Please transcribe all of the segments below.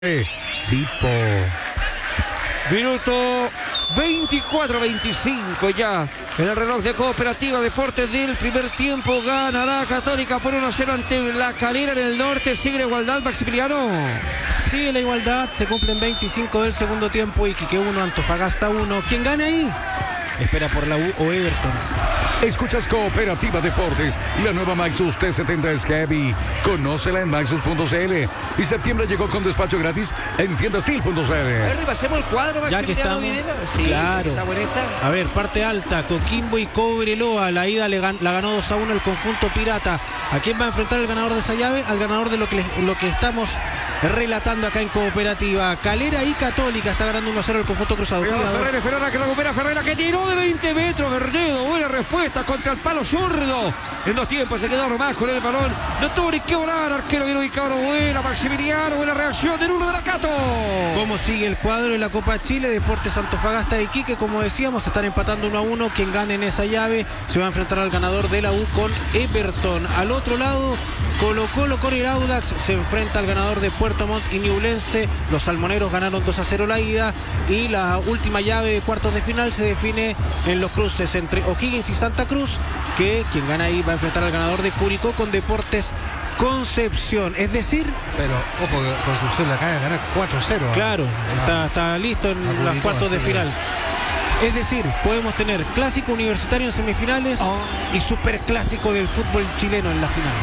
Sipo. Minuto 24-25 ya en el reloj de Cooperativa Deportes del primer tiempo. Ganará Católica por 1-0 ante La Calera en el norte. Sigue la igualdad, Maximiliano. Sigue la igualdad, se cumplen 25 del segundo tiempo. Iquique 1, Antofagasta 1. ¿Quién gana ahí? Espera por la U o Everton. Escuchas Cooperativa Deportes, la nueva Maxus T70 es heavy. Conócela en maxus.cl. Y septiembre llegó con despacho gratis en tiendastil.cl. Repasemos el cuadro, Ya que estamos, sí, claro. Está bonita. A ver, parte alta, Coquimbo y Cobreloa. La ida la ganó 2-1 el conjunto pirata. ¿A quién va a enfrentar el ganador de esa llave? Al ganador de lo que estamos relatando acá en Cooperativa. Calera y Católica está ganando 1-0 el conjunto cruzado. Ferreira que recupera, Ferreira que tiró de 20 metros, Verdedo, buena respuesta contra el palo zurdo. En dos tiempos se quedó nomás con el balón. No tuvo ni que volar, arquero bien ubicado, buena Maximiliano, buena reacción del uno de la Cato. ¿Cómo sigue el cuadro en la Copa Chile? Deportes Antofagasta de Iquique, como decíamos, están empatando 1-1. Quien gane en esa llave se va a enfrentar al ganador de la U con Everton. Al otro lado, Colo-Colo con el Audax se enfrenta al ganador de Puerto Montt y Ñublense. Los salmoneros ganaron 2-0 la ida y la última llave de cuartos de final se define en los cruces entre O'Higgins y Santa Cruz, que quien gana ahí va a enfrentar al ganador de Curicó con Deportes Concepción. Es decir, pero ojo que Concepción la acaba de ganar 4-0. Claro, está listo en los cuartos de final. Es decir, podemos tener clásico universitario en semifinales y superclásico del fútbol chileno en la final.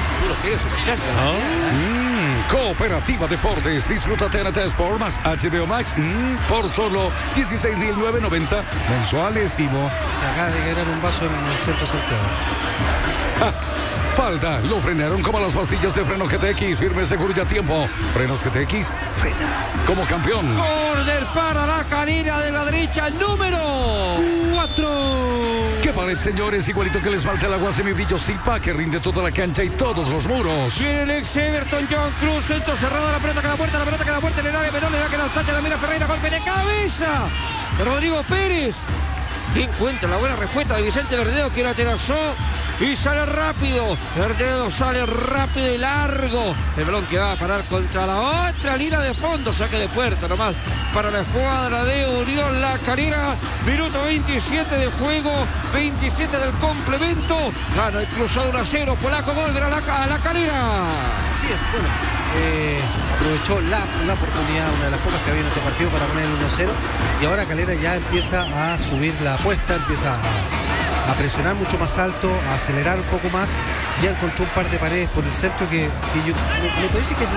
Cooperativa Deportes, disfruta TNT Sport más HBO Max por solo $16,990 mensuales. Ivo. Se acaba de ganar un vaso en el centro de Santiago. Falta, lo frenaron como las pastillas de freno GTX, firme, seguro y a tiempo. Frenos GTX, frena como campeón. Corner para La Calera de la derecha, número 4. ¡Qué pared, señores! Igualito que les falta el agua semibrillo Zipa, que rinde toda la cancha y todos los muros. Viene el ex Everton, John Cruz, centro cerrado, la pelota queda puerta, en el área menor, le va a quedar Sánchez, la mira Ferreira, golpe de cabeza de Rodrigo Pérez. Que encuentra la buena respuesta de Vicente Verdedo, que la aterrizó y sale rápido. Verdedo sale rápido y largo. El balón que va a parar contra la otra línea de fondo. Saque de puerta nomás para la escuadra de Unión La Calera. Minuto 27 de juego, 27 del complemento. Gana el cruzado 1-0. Polaco, gol de la Calera. Así es, bueno. Aprovechó la oportunidad, una de las pocas que había en este partido, para poner el 1-0, y ahora Calera ya empieza a subir la apuesta, empieza a presionar mucho más alto, a acelerar un poco más. Ya encontró un par de paredes por el centro que yo, me parece que es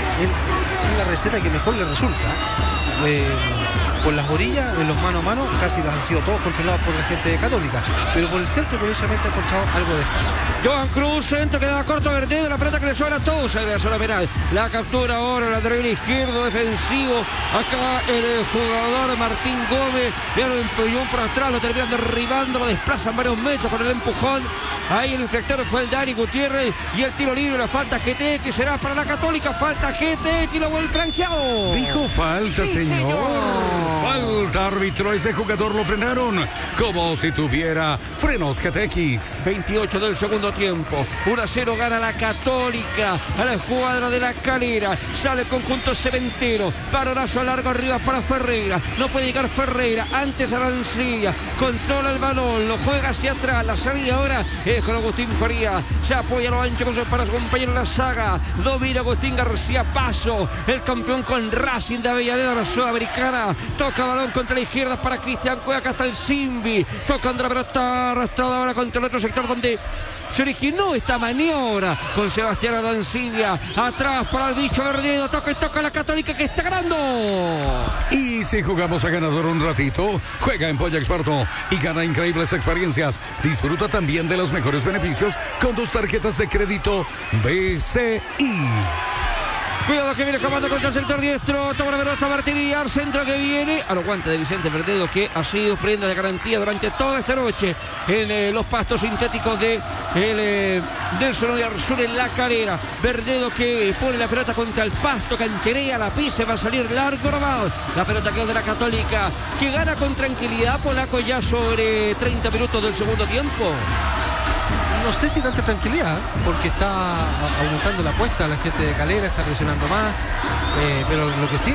la receta que mejor le resulta. Por las orillas, en los mano a mano, casi los han sido todos controlados por la gente de Católica, pero por el centro curiosamente ha encontrado algo de espacio. Johan Cruz, centro, queda corto Verdedo, la pelota que le sobra a todos en la zona penal. La captura ahora, lateral izquierdo defensivo. Acá el jugador Martín Gómez, vean, lo empujó por atrás, lo terminan derribando, lo desplazan varios metros con el empujón. Ahí el infractor fue el Dani Gutiérrez y el tiro libre, la falta GT que será para la Católica, falta GT y lo vuelve franqueado. Dijo falta, Sí, señor. Falta, árbitro, ese jugador lo frenaron como si tuviera frenos GTX. 28 del segundo tiempo, 1-0 gana la Católica a la escuadra de La Calera. Sale el conjunto cementero, paronazo largo arriba para Ferreira, no puede llegar Ferreira, antes Arancilla, controla el balón, lo juega hacia atrás, la salida ahora es con Agustín Faría, se apoya a lo ancho para su compañero en la saga, domina Agustín García Paso, el campeón con Racing de Avellaneda, la Sudamericana, toca balón contra la izquierda para Cristian Cueva, acá está el Simbi, tocando la pelota arrastrada ahora contra el otro sector donde se originó esta maniobra con Sebastián Arancilla, atrás para el bicho Verdedo, toca y toca la Católica que está ganando. Y si jugamos a ganador un ratito, juega en Polla Experto y gana increíbles experiencias. Disfruta también de los mejores beneficios con tus tarjetas de crédito BCI. Cuidado que viene comando contra el sector diestro. Toma la pelota Martín al centro que viene a los guantes de Vicente Verdedo, que ha sido prenda de garantía durante toda esta noche en los pastos sintéticos de Nelson Oyarzún en La Calera. Verdedo que pone la pelota contra el pasto, cancherea, la pisa, va a salir largo nomás. La pelota queda de la Católica, que gana con tranquilidad. Polaco ya sobre 30 minutos del segundo tiempo. no sé si tanta tranquilidad, porque está aumentando la apuesta, la gente de Calera está presionando más, pero lo que sí